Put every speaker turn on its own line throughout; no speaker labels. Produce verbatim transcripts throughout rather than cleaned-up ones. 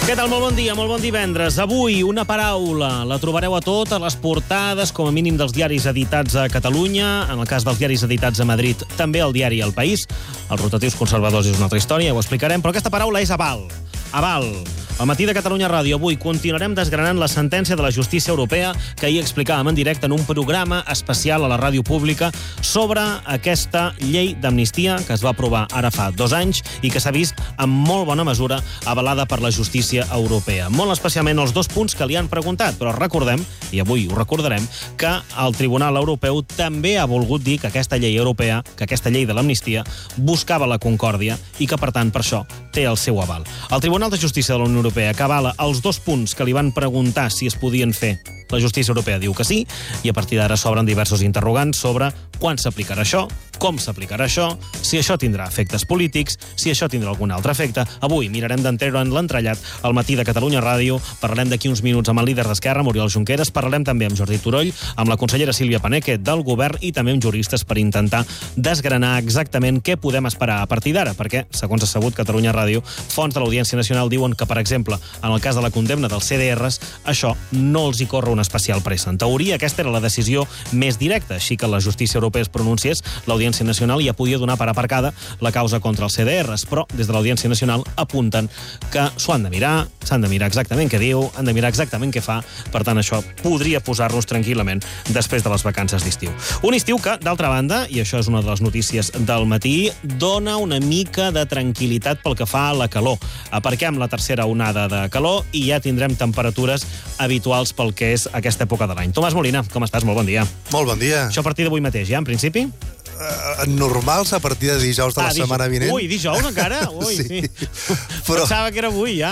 Què tal? Molt bon dia, molt bon divendres. Avui una paraula, la trobareu a totes les portades, com a mínim dels diaris editats a Catalunya, en el cas dels diaris editats a Madrid, també el diari El País. Els rotatius conservadors és una altra història, ho explicarem, però aquesta paraula és aval. Aval. Al matí de Catalunya Ràdio avui continuarem desgranant la sentència de la justícia europea que ahir explicàvem en directe en un programa especial a la ràdio pública sobre aquesta llei d'amnistia que es va aprovar ara fa dos anys i que s'ha vist en molt bona mesura avalada per la justícia europea. Molt especialment els dos punts que li han preguntat, però recordem, i avui ho recordarem, que el Tribunal Europeu també ha volgut dir que aquesta llei europea, que aquesta llei de l'amnistia, buscava la concòrdia i que, per tant, per això té el seu aval. El Tribunal de Justícia de la Unió Europea que avala els dos punts que li van preguntar si es podien fer. La justícia europea diu que sí, i a partir d'ara s'obren diversos interrogants sobre quan s'aplicarà això, com s'aplicarà això, si això tindrà efectes polítics, si això tindrà algun altre efecte. Avui mirarem d'entreure en l'entrellat al matí de Catalunya Ràdio, parlarem d'aquí uns minuts amb el líder d'Esquerra, Oriol Junqueras, parlarem també amb Jordi Turull, amb la consellera Sílvia Paneque del Govern i també amb juristes per intentar desgranar exactament què podem esperar a partir d'ara, perquè, segons ha sabut Catalunya Ràdio, fonts de l'Audiència Nacional diuen que, per exemple, en el cas de la condemna dels C D Rs, això no els hi corre una especial pressa. En teoria, aquesta era la decisió més directa, així que la justícia europea es pronunciés, l'Audiència Nacional ja podia donar per aparcada la causa contra els C D Rs, però des de l'Audiència Nacional apunten que s'ho han de mirar, s'han de mirar exactament què diu, han de mirar exactament què fa, per tant això podria posar-nos tranquil·lament després de les vacances d'estiu. Un estiu que, d'altra banda, i això és una de les notícies del matí, dona una mica de tranquil·litat pel que fa a la calor. Aparquem la tercera onada de calor i ja tindrem temperatures habituals pel que és aquesta època de l'any. Tomàs Molina, com estàs? Molt bon dia.
Molt bon dia.
Això a partir d'avui mateix, ja, en principi?
Uh, normals a partir de dijous de ah, la dijous. setmana vinent.
Ui, dijous encara? Ui, sí. sí. Però... Pensava que era avui, ja.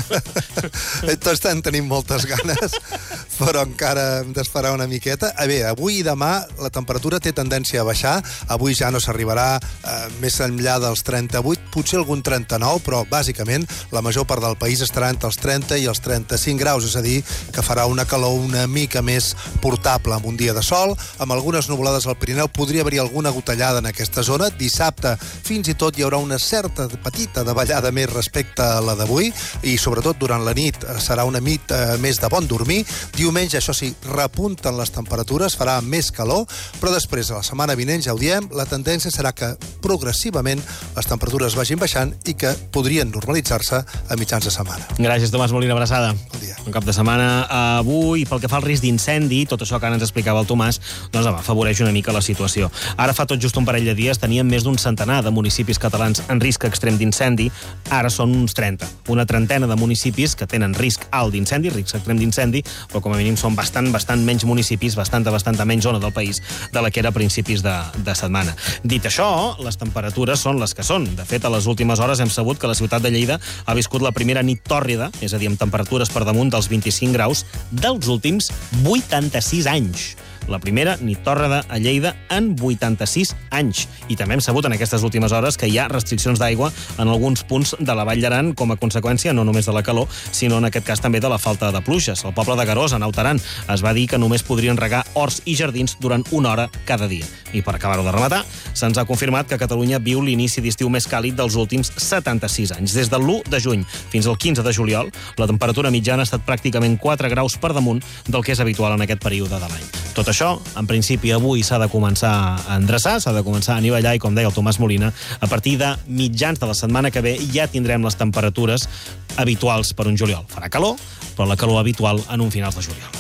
Tots en tenim moltes ganes, però encara hem d'esperar una miqueta. A veure, avui i demà la temperatura té tendència a baixar. Avui ja no s'arribarà uh, més enllà dels trenta-vuit, potser algun trenta-nou, però bàsicament la major part del país estarà entre els trenta i els trenta-cinc graus, és a dir, que farà una calor una mica més portable amb un dia de sol, amb algunes nuvolades al Pirineu. Podria haver-hi alguna gotellada en aquesta zona. Dissabte fins i tot hi haurà una certa petita davallada més respecte a la d'avui i sobretot durant la nit serà una nit eh, més de bon dormir. Diumenge, això sí, repunten les temperatures, farà més calor, però després, a la setmana vinent, ja ho diem, la tendència serà que progressivament les temperatures vagin baixant i que podrien normalitzar-se a mitjans de setmana.
Gràcies, Tomàs Molina, abraçada.
Bon dia.
Un cap de setmana avui, pel que fa al risc d'incendi, tot això que ara ens explicava el Tomàs, doncs home, afavoreix una mica la situació. Ara fa tot just un parell de dies teníem més d'un centenar de municipis catalans en risc extrem d'incendi, ara són uns trenta. Una trentena de municipis que tenen risc alt d'incendi, risc extrem d'incendi, però com a mínim són bastant, bastant menys municipis, bastanta, bastanta menys zona del país de la que era a principis de, de setmana. Dit això, les temperatures són les que són. De fet, a les últimes hores hem sabut que la ciutat de Lleida ha viscut la primera nit tòrrida, és a dir, amb temperatures per damunt dels vint-i-cinc graus, dels últims vuitanta-sis anys. La primera nit tòrrida a Lleida en vuitanta-sis anys. I també hem sabut en aquestes últimes hores que hi ha restriccions d'aigua en alguns punts de la Vall d'Aran com a conseqüència no només de la calor, sinó en aquest cas també de la falta de pluges. El poble de Garós, a Naut Aran, es va dir que només podrien regar horts i jardins durant una hora cada dia. I per acabar-ho de rematar, se'ns ha confirmat que Catalunya viu l'inici d'estiu més càlid dels últims setanta-sis anys. Des del l'u de juny fins al quinze de juliol, la temperatura mitjana ha estat pràcticament quatre graus per damunt del que és habitual en aquest període de l'any. Tot això, en principi, avui s'ha de començar a endreçar, s'ha de començar a anivellar, i com deia el Tomàs Molina, a partir de mitjans de la setmana que ve ja tindrem les temperatures habituals per un juliol. Farà calor, però la calor habitual en un finals de juliol.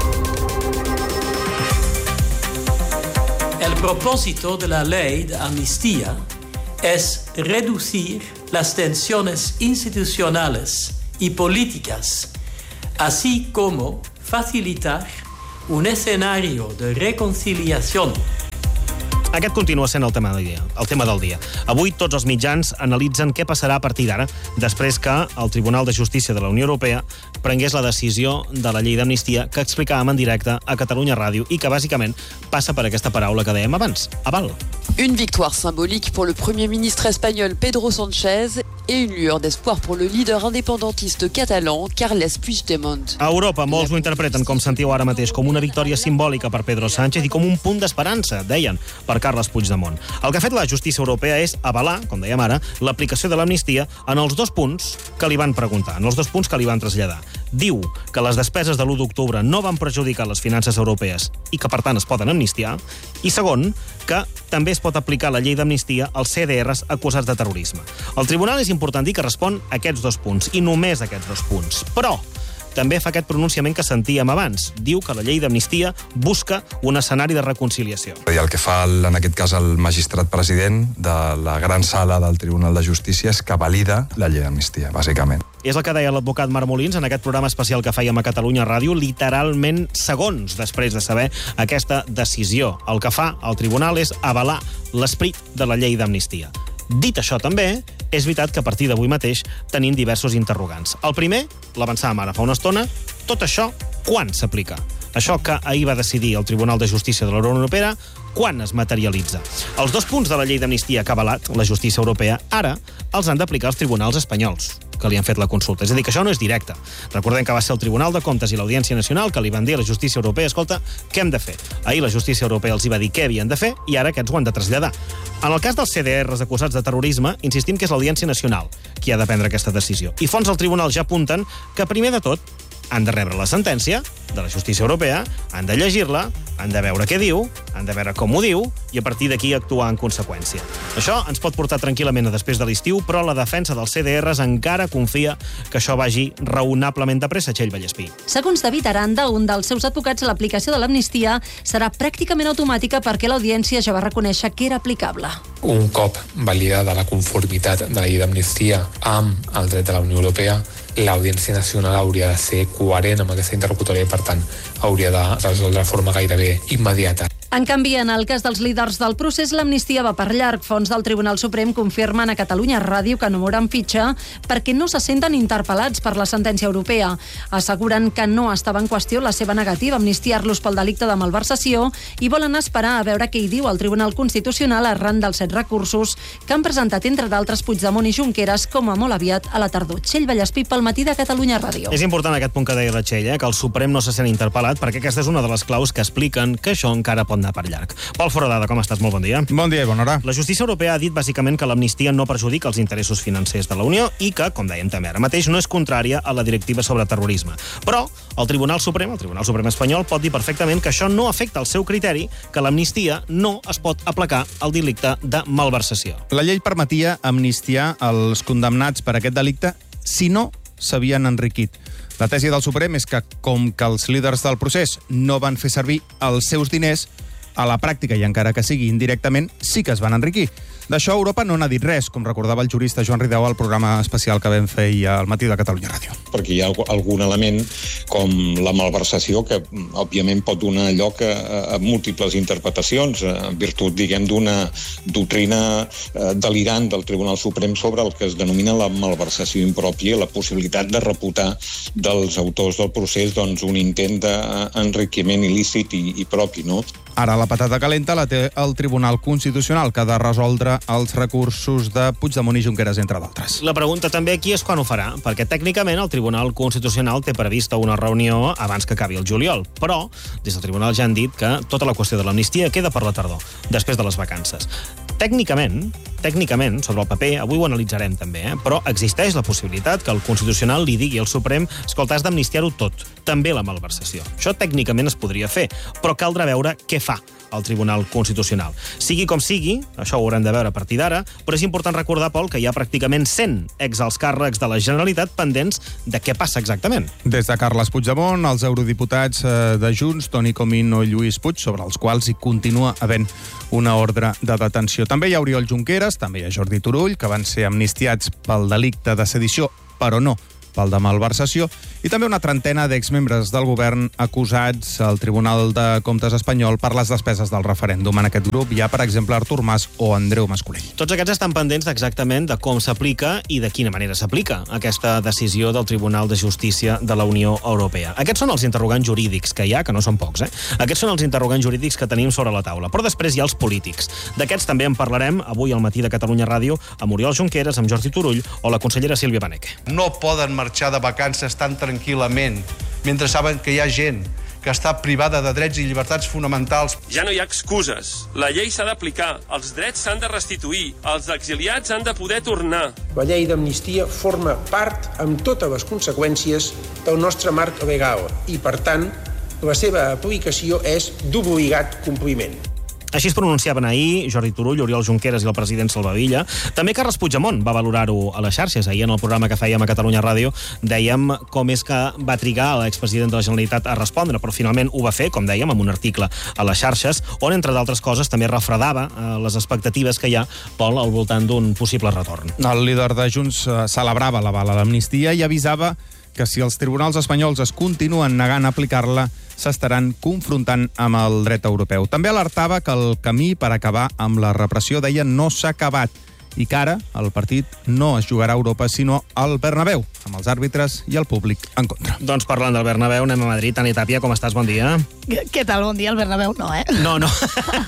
El propósito de la ley de amnistía es reducir las tensiones institucionales y políticas, así como facilitar un escenario de reconciliación.
Aquest continua sent el tema del dia. El tema del dia. Avui tots els mitjans analitzen què passarà a partir d'ara, després que el Tribunal de Justícia de la Unió Europea prengués la decisió de la llei d'amnistia que explicàvem en directe a Catalunya Ràdio i que bàsicament passa per aquesta paraula que dèiem abans, aval.
Une victoire symbolique pour le Premier ministre espagnol Pedro Sánchez et une lueur d'espoir pour le leader indépendantiste catalan, Carles Puigdemont.
A Europa, molts ho interpreten, com sentiu ara mateix, com una victòria simbòlica per Pedro Sánchez i com un punt d'esperança, deien, per Carles Puigdemont. El que ha fet la justícia europea és avalar, com dèiem ara, l'aplicació de l'amnistia en els dos punts que li van preguntar, en els dos punts que li van traslladar. Diu que les despeses de l'u d'octubre no van perjudicar les finances europees i que, per tant, es poden amnistiar. I segon, que també es pot aplicar la llei d'amnistia als C D Rs acusats de terrorisme. El tribunal és important dir que respon a aquests dos punts, i només a aquests dos punts. Però també fa aquest pronunciament que sentíem abans. Diu que la llei d'amnistia busca un escenari de reconciliació.
I el que fa, en aquest cas, el magistrat president de la gran sala del Tribunal de Justícia és que valida la llei d'amnistia, bàsicament.
És el que deia l'advocat Marc Molins en aquest programa especial que fèiem a Catalunya Ràdio, literalment segons després de saber aquesta decisió. El que fa el tribunal és avalar l'esperit de la llei d'amnistia. Dit això també, és veritat que a partir d'avui mateix tenim diversos interrogants. El primer, l'avançàvem ara fa una estona, tot això, quan s'aplica? Això que ahir va decidir el Tribunal de Justícia de la Unió Europea, quan es materialitza? Els dos punts de la llei d'amnistia que ha avalat la justícia europea, ara els han d'aplicar els tribunals espanyols, que li han fet la consulta. És a dir, que això no és directe. Recordem que va ser el Tribunal de Comptes i l'Audiència Nacional que li van dir a la justícia europea, escolta, què hem de fer? Ahir la justícia europea els hi va dir què havien de fer i ara aquests ho han de traslladar. En el cas dels C D Rs acusats de terrorisme, insistim que és l'Audiència Nacional qui ha de prendre aquesta decisió. I fonts del tribunal ja apunten que, primer de tot, han de rebre la sentència de la justícia europea, han de llegir-la, han de veure què diu, han de veure com ho diu, i a partir d'aquí actuar en conseqüència. Això ens pot portar tranquil·lament a després de l'estiu, però la defensa dels C D Rs encara confia que això vagi raonablement de pressa, Txell Vallespí.
Segons David Aranda, un dels seus advocats, l'aplicació de l'amnistia serà pràcticament automàtica perquè l'Audiència ja va reconèixer que era aplicable.
Un cop validada la conformitat de la llei d'amnistia amb el dret de la Unió Europea, l'Audiència Nacional hauria de ser coherent amb aquesta interlocutòria i, per tant, hauria de resoldre de forma gairebé immediata.
En canvi, en el cas dels líders del procés, l'amnistia va per llarg. Fons del Tribunal Suprem confirmen a Catalunya Ràdio que no mouran fitxa perquè no se senten interpel·lats per la sentència europea. Asseguren que no estava en qüestió la seva negativa a amnistiar-los pel delicte de malversació i volen esperar a veure què hi diu el Tribunal Constitucional arran dels set recursos que han presentat, entre d'altres, Puigdemont i Junqueras, com a molt aviat a la tardor. Txell Vallespí, pel matí de Catalunya Ràdio.
És important aquest punt que deia la Txell, eh? que el Suprem no se sent interpel·lat, perquè aquesta és una de les claus que expliquen que això encara pot anar per llarg. Pol Foradada, com estàs? Molt bon dia.
Bon dia i bona hora.
La justícia europea ha dit bàsicament que l'amnistia no perjudica els interessos financers de la Unió i que, com dèiem també ara mateix, no és contrària a la directiva sobre terrorisme. Però el Tribunal Suprem, el Tribunal Suprem espanyol, pot dir perfectament que això no afecta el seu criteri, que l'amnistia no es pot aplicar al delicte de malversació.
La llei permetia amnistiar els condemnats per aquest delicte si no s'havien enriquit. La tesi del Suprem és que, com que els líders del procés no van fer servir els seus diners, a la pràctica, i encara que sigui indirectament, sí que es van enriquir. D'això Europa no n'ha dit res, com recordava el jurista Joan Ridao al programa especial que vam fer ahir al matí de Catalunya Ràdio.
Perquè hi ha algun element com la malversació que, òbviament, pot donar lloc a, a múltiples interpretacions en virtut, diguem, d'una doctrina delirant del Tribunal Suprem sobre el que es denomina la malversació impròpia i la possibilitat de reputar dels autors del procés doncs, un intent d'enriquiment il·lícit i, i propi, no?
Ara la patata calenta la té el Tribunal Constitucional, que ha de resoldre els recursos de Puigdemont i Junqueras, entre d'altres.
La pregunta també aquí és quan ho farà, perquè tècnicament el Tribunal Constitucional té prevista una reunió abans que acabi el juliol, però des del Tribunal ja han dit que tota la qüestió de l'amnistia queda per la tardor, després de les vacances. Tècnicament, tècnicament, sobre el paper, avui ho analitzarem també, eh? però existeix la possibilitat que el Constitucional li digui al Suprem escolta, has d'amnistiar-ho tot, també la malversació. Això tècnicament es podria fer, però caldrà veure què fa el Tribunal Constitucional. Sigui com sigui, això ho haurem de veure a partir d'ara, però és important recordar, Pol, que hi ha pràcticament cent exalts càrrecs de la Generalitat pendents de què passa exactament.
Des de Carles Puigdemont, els eurodiputats de Junts, Toni Comín o Lluís Puig, sobre els quals hi continua havent una ordre de detenció. També hi ha Oriol Junqueras, també hi ha Jordi Turull, que van ser amnistiats pel delicte de sedició, però no pel de malversació, i també una trentena d'exmembres del govern acusats al Tribunal de Comptes espanyol per les despeses del referèndum. En aquest grup hi ha, per exemple, Artur Mas o Andreu Mascolell.
Tots aquests estan pendents exactament de com s'aplica i de quina manera s'aplica aquesta decisió del Tribunal de Justícia de la Unió Europea. Aquests són els interrogants jurídics que hi ha, que no són pocs, eh? Aquests són els interrogants jurídics que tenim sobre la taula. Però després hi ha els polítics. D'aquests també en parlarem avui al matí de Catalunya Ràdio amb Oriol Junqueras, amb Jordi Turull o la consellera Sílvia Paneque.
No poden marxar de vacances tan tranquil·lament mentre saben que hi ha gent que està privada de drets i llibertats fonamentals.
Ja no hi ha excuses. La llei s'ha d'aplicar, els drets s'han de restituir, els exiliats han de poder tornar.
La llei d'amnistia forma part, amb totes les conseqüències, del nostre marc legal i, per tant, la seva aplicació és d'obligat compliment.
Així es pronunciaven ahir Jordi Turull, Oriol Junqueras i el president Salvadilla. També Carles Puigdemont va valorar-ho a les xarxes. Ahir en el programa que fèiem a Catalunya Ràdio dèiem com és que va trigar l'expresident de la Generalitat a respondre, però finalment ho va fer, com dèiem, amb un article a les xarxes, on, entre d'altres coses, també refredava les expectatives que hi ha Pol al voltant d'un possible retorn.
El líder de Junts celebrava l'aval a l'amnistia i avisava que si els tribunals espanyols es continuen negant a aplicar-la, s'estaran confrontant amb el dret europeu. També alertava que el camí per acabar amb la repressió, deia, no s'ha acabat i que ara el partit no es jugarà a Europa, sinó al Bernabéu, amb els àrbitres i el públic en contra.
Doncs parlant del Bernabéu, anem a Madrid. Tani Tàpia, com estàs? Bon dia.
Què tal? Bon dia. El Bernabéu no, eh?
No, no.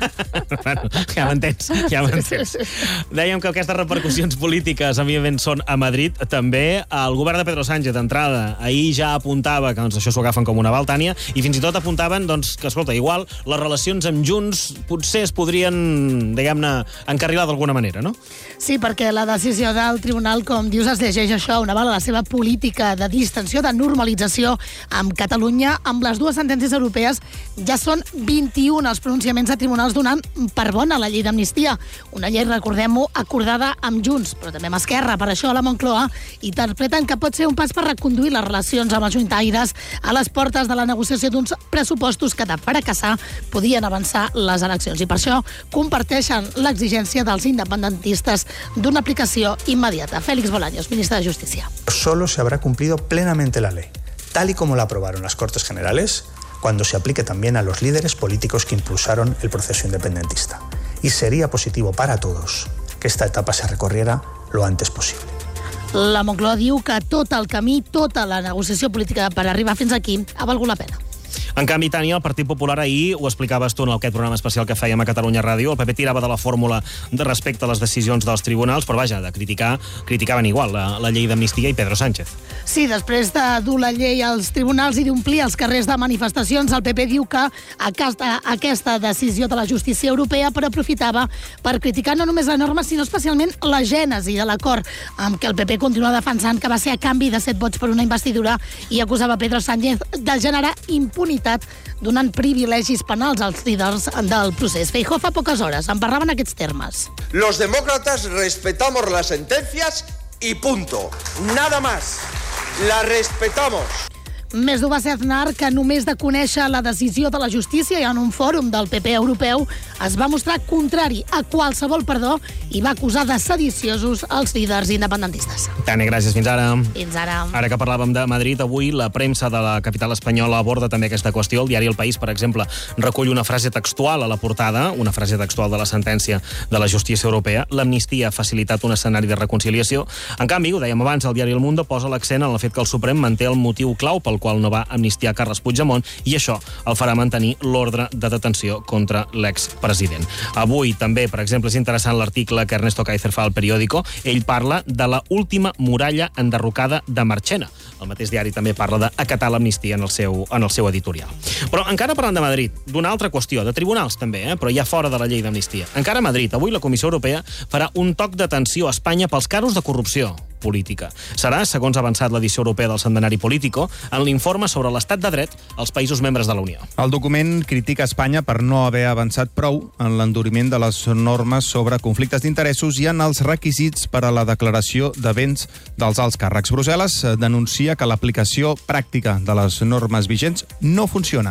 Bueno, ja m'entens, ja m'entens. Dèiem que aquestes repercussions polítiques, evidentment, són a Madrid. També el govern de Pedro Sánchez, d'entrada, ahir ja apuntava que doncs, això s'ho agafen com una Tània, i fins i tot apuntaven doncs, que, escolta, igual les relacions amb Junts potser es podrien, diguem-ne, encarrilar d'alguna manera, no?
Sí, perquè la decisió del tribunal, com dius, es llegeix això, una bala la seva política de distensió, de normalització amb Catalunya. Amb les dues sentències europees ja són vint-i-un els pronunciaments de tribunals donant per bona la llei d'amnistia. Una llei, recordem-ho, acordada amb Junts, però també amb Esquerra. Per això a la Moncloa interpreten que pot ser un pas per reconduir les relacions amb els juntaires a les portes de la negociació d'uns pressupostos que, de fracassar, podien avançar les eleccions. I per això comparteixen l'exigència dels independentistes d'una aplicació inmediata. Félix Bolaños, ministre de Justicia.
Solo se habrá cumplido plenamente la ley, tal y como la aprobaron las Cortes Generales, cuando se aplique también a los líderes políticos que impulsaron el proceso independentista. Y sería positivo para todos que esta etapa se recorriera lo antes posible.
La Moncloa diu que tot el camí, tota la negociació política per arribar fins aquí ha valgut la pena.
En canvi, Tània, el Partit Popular ahir, ho explicaves tu en aquest programa especial que fèiem a Catalunya Ràdio, el P P tirava de la fórmula de respecte a les decisions dels tribunals, però vaja, de criticar, criticaven igual la, la llei d'amnistia i Pedro Sánchez.
Sí, després de dur la llei als tribunals i d'omplir els carrers de manifestacions, el P P diu que aquesta, aquesta decisió de la justícia europea però aprofitava per criticar no només la norma, sinó especialment la gènesi de l'acord, amb què el P P continua defensant que va ser a canvi de set vots per una investidura i acusava Pedro Sánchez de generar impunitat donant privilegis penals als líders del procés. Feijóo fa poques hores en parlava en aquests termes.
Los demócratas respetamos las sentencias y punto. Nada más. La respetamos.
Més dur va ser Aznar, que només de conèixer la decisió de la justícia i en un fòrum del P P europeu es va mostrar contrari a qualsevol perdó i va acusar de sediciosos els líders independentistes.
Tània, gràcies. Fins ara.
Fins ara.
Ara que parlàvem de Madrid, avui la premsa de la capital espanyola aborda també aquesta qüestió. El diari El País, per exemple, recull una frase textual a la portada, una frase textual de la sentència de la justícia europea. L'amnistia ha facilitat un escenari de reconciliació. En canvi, ho dèiem abans, el diari El Mundo posa l'accent en el fet que el Suprem manté el motiu clau pel qual no va amnistiar Carles Puigdemont, i això el farà mantenir l'ordre de detenció contra l'expresident. Avui també, per exemple, és interessant l'article que Ernesto Kaiser fa al Periódico. Ell parla de la última muralla enderrocada de Marchena. El mateix diari també parla d'acatar l'amnistia en el seu, en el seu editorial. Però encara parlant de Madrid, d'una altra qüestió, de tribunals també, eh? però ja fora de la llei d'amnistia. Encara a Madrid, avui la Comissió Europea farà un toc d'atenció a Espanya pels casos de corrupció política. Serà, segons ha avançat l'edició europea del Centenari Político, en l'informe sobre l'estat de dret als països membres de la Unió.
El document critica Espanya per no haver avançat prou en l'enduriment de les normes sobre conflictes d'interessos i en els requisits per a la declaració de béns dels alts càrrecs. Brussel·les denuncia que l'aplicació pràctica de les normes vigents no funciona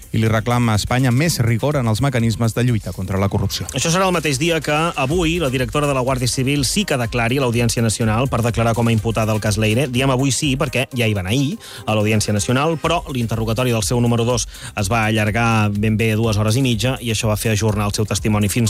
i li reclama a Espanya més rigor en els mecanismes de lluita contra la corrupció.
Això serà el mateix dia que avui la directora de la Guàrdia Civil sí que declari a l'Audiència Nacional per declarar com a imputada el cas Leire. Diem avui sí perquè ja hi van ahir a l'Audiència Nacional, però l'interrogatori del seu número dos es va allargar ben bé dues hores i mitja i això va fer ajornar el seu testimoni fins